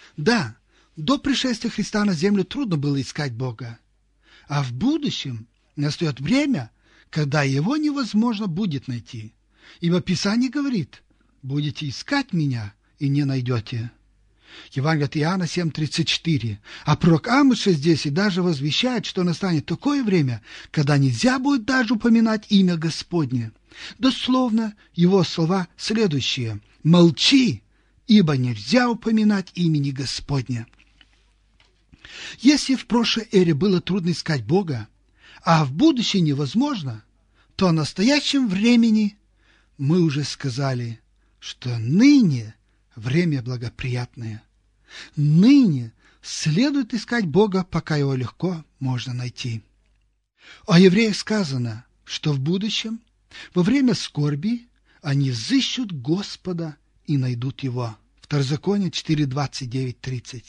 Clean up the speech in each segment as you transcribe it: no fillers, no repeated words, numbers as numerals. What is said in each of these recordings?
Да, до пришествия Христа на землю трудно было искать Бога, а в будущем настает время, когда Его невозможно будет найти. Ибо Писание говорит: «Будете искать Меня и не найдете». Евангелие от Иоанна 7:34. А пророк Амос 6:10 даже возвещает, что настанет такое время, когда нельзя будет даже упоминать имя Господне. Дословно его слова следующие: «Молчи, ибо нельзя упоминать имени Господня». Если в прошлой эре было трудно искать Бога, а в будущем невозможно, то в настоящем времени мы уже сказали, что ныне время благоприятное. Ныне следует искать Бога, пока Его легко можно найти. О евреях сказано, что в будущем, во время скорби, они взыщут Господа и найдут Его. Второзаконие 4:29-30.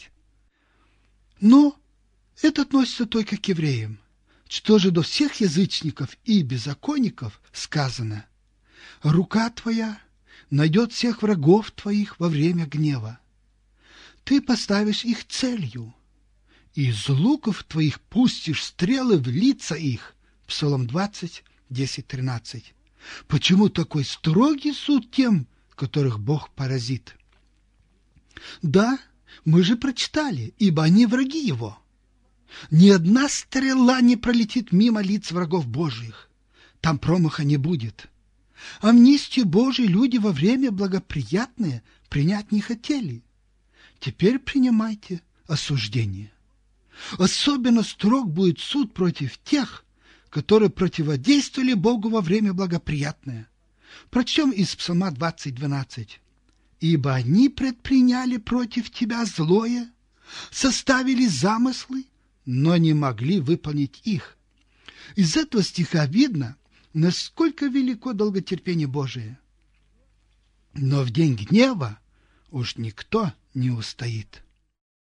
Но это относится только к евреям. Что же до всех язычников и беззаконников сказано: «Рука твоя найдет всех врагов твоих во время гнева. Ты поставишь их целью, и из луков твоих пустишь стрелы в лица их». Псалом 20:10-13. Почему такой строгий суд тем, которых Бог поразит? Да, мы же прочитали, ибо они враги Его. Ни одна стрела не пролетит мимо лиц врагов Божьих. Там промаха не будет. Амнистию Божию люди во время благоприятное принять не хотели. Теперь принимайте осуждение. Особенно строг будет суд против тех, которые противодействовали Богу во время благоприятное. Прочтем из Псалма 20:12. «Ибо они предприняли против тебя злое, составили замыслы, но не могли выполнить их». Из этого стиха видно, насколько велико долготерпение Божие. Но в день гнева уж никто не устоит.